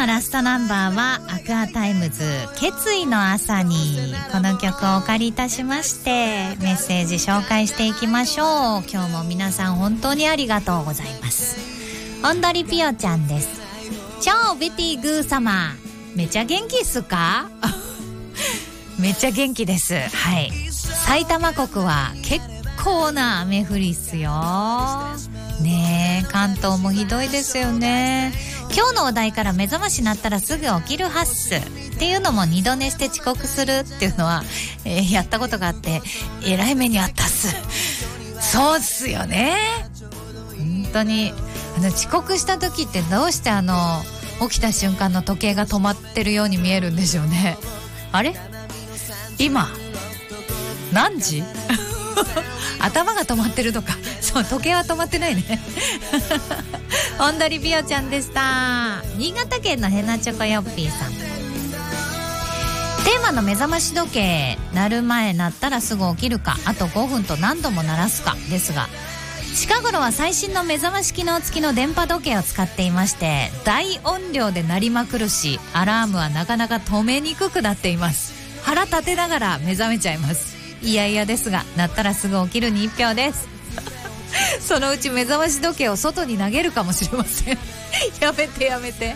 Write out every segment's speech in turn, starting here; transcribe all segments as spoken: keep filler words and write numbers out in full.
のラストナンバーはアクアタイムズ決意の朝に、この曲をお借りいたしましてメッセージ紹介していきましょう。今日も皆さん本当にありがとうございます。オンドリピオちゃんです。超ベティグー様、めちゃ元気っすか？めっちゃ元気です。はい、埼玉国は結構な雨降りっすよね。え関東もひどいですよね。今日のお題から目覚まし鳴ったらすぐ起きるはっすっていうのも二度寝して遅刻するっていうのは、えー、やったことがあってえらい目にあったっす。そうっすよね。本当にあの遅刻した時ってどうしてあの起きた瞬間の時計が止まってるように見えるんでしょうね。あれ今何時頭が止まってるとか、そう時計は止まってないね。オンドリビオちゃんでした。新潟県のヘナチョコヨッピーさん、テーマの目覚まし時計鳴る前鳴ったらすぐ起きるか、あとごふんと何度も鳴らすかですが、近頃は最新の目覚まし機能付きの電波時計を使っていまして、大音量で鳴りまくるし、アラームはなかなか止めにくくなっています。腹立てながら目覚めちゃいます。いやいやですが、鳴ったらすぐ起きるに一票です。そのうち目覚まし時計を外に投げるかもしれません。やめてやめて。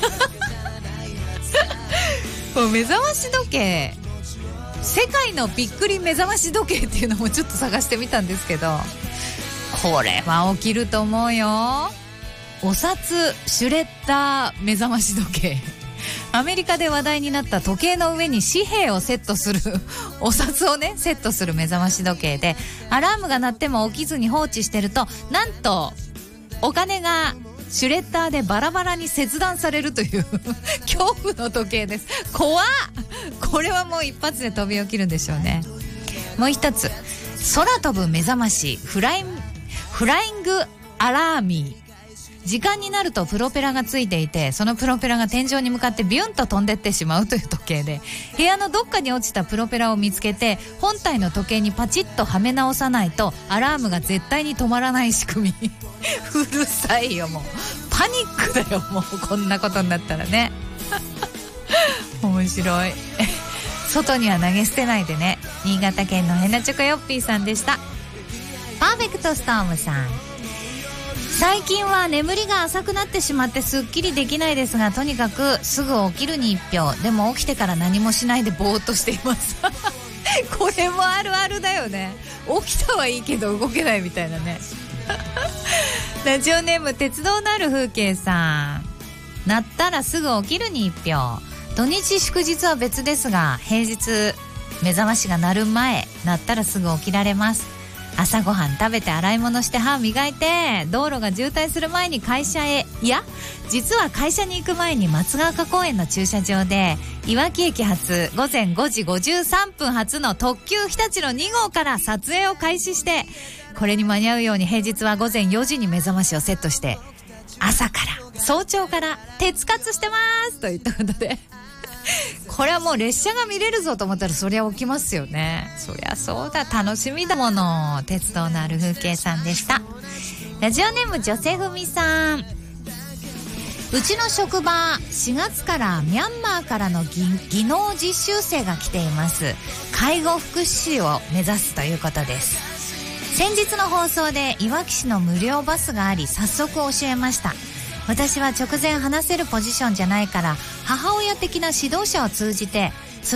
もう目覚まし時計、世界のびっくり目覚まし時計っていうのもちょっと探してみたんですけど、これは起きると思うよ。お札シュレッダー目覚まし時計。アメリカで話題になった時計の上に紙幣をセットするお札をねセットする目覚まし時計で、アラームが鳴っても起きずに放置してると、なんとお金がシュレッダーでバラバラに切断されるという恐怖の時計です。怖っ。これはもう一発で飛び起きるんでしょうね。もう一つ、空飛ぶ目覚ましフラインフライングアラーミー。時間になるとプロペラがついていて、そのプロペラが天井に向かってビュンと飛んでってしまうという時計で、部屋のどっかに落ちたプロペラを見つけて本体の時計にパチッとはめ直さないとアラームが絶対に止まらない仕組み。うるさいよ、もうパニックだよ、もうこんなことになったらね。面白い。外には投げ捨てないでね。新潟県のヘナチョコヨッピーさんでした。パーフェクトストームさん、最近は眠りが浅くなってしまってすっきりできないですが、とにかくすぐ起きるに一票。でも起きてから何もしないでぼーっとしています。これもあるあるだよね。起きたはいいけど動けないみたいなね。ラジオネーム鉄道のある風景さん、鳴ったらすぐ起きるに一票。土日祝日は別ですが、平日目覚ましが鳴る前鳴ったらすぐ起きられます。朝ごはん食べて洗い物して歯磨いて、道路が渋滞する前に会社へ、いや実は会社に行く前に松ヶ丘公園の駐車場でいわき駅発ごぜんごじごじゅうさんぷん発の特急日立のに号から撮影を開始して、これに間に合うように平日はごぜんよじに目覚ましをセットして、朝から早朝から鉄活してますといったことで、これはもう列車が見れるぞと思ったらそりゃ起きますよね。そりゃそうだ、楽しみだもの。鉄道のある風景さんでした。ラジオネームジョセフミさん、うちの職場しがつからミャンマーからの技能実習生が来ています。介護福祉士を目指すということです。先日の放送でいわき市の無料バスがあり、早速教えました。私は直前話せるポジションじゃないから、母親的な指導者を通じて